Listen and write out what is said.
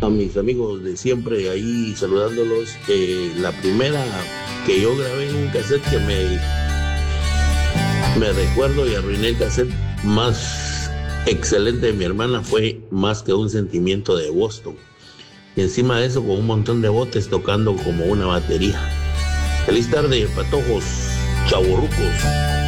A mis amigos de siempre ahí saludándolos. La primera que yo grabé en un cassette que me recuerdo y arruiné el cassette más excelente de mi hermana fue Más que un sentimiento de Boston. Y encima de eso con un montón de botes tocando como una batería. Feliz tarde, patojos, chavorrucos.